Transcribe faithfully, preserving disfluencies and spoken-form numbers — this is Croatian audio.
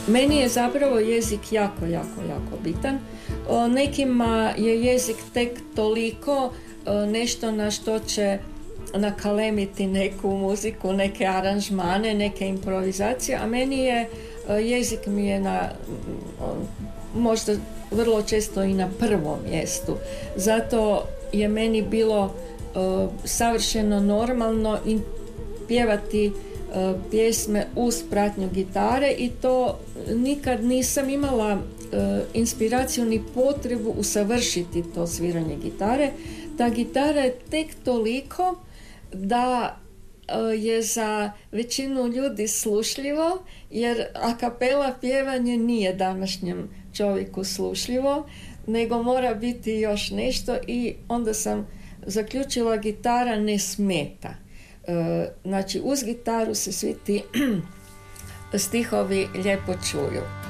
Meni je zapravo jezik jako, jako, jako bitan. O, nekima je jezik tek toliko o, nešto na što će nakalemiti neku muziku, neke aranžmane, neke improvizacije, a meni je, o, jezik mi je na, o, možda vrlo često i na prvom mjestu. Zato je meni bilo o, savršeno normalno in, pjevati pjesme uz pratnju gitare i to nikad nisam imala uh, inspiraciju ni potrebu usavršiti to sviranje gitare. Ta gitara je tek toliko da uh, je za većinu ljudi slušljivo, jer a kapela pjevanje nije današnjem čovjeku slušljivo, nego mora biti još nešto i onda sam zaključila gitara ne smeta. Znači uz gitaru se svi ti stihovi lijepo čuju.